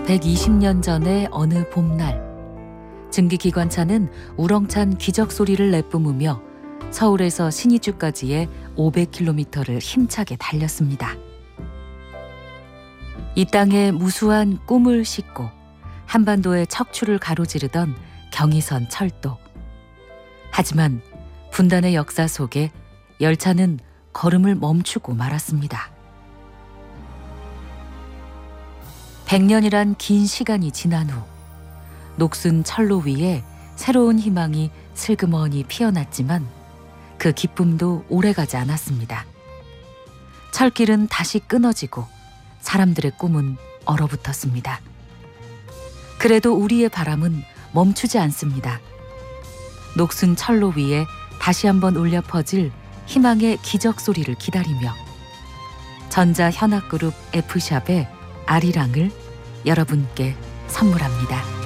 120년 전의 어느 봄날, 증기기관차는 우렁찬 기적 소리를 내뿜으며 서울에서 신의주까지의 500km를 힘차게 달렸습니다. 이 땅에 무수한 꿈을 싣고 한반도의 척추를 가로지르던 경의선 철도. 하지만 분단의 역사 속에 열차는 걸음을 멈추고 말았습니다. 100년이란 긴 시간이 지난 후 녹슨 철로 위에 새로운 희망이 슬그머니 피어났지만 그 기쁨도 오래가지 않았습니다. 철길은 다시 끊어지고 사람들의 꿈은 얼어붙었습니다. 그래도 우리의 바람은 멈추지 않습니다. 녹슨 철로 위에 다시 한번 울려 퍼질 희망의 기적 소리를 기다리며 전자현악그룹 F샵의 아리랑을 여러분께 선물합니다.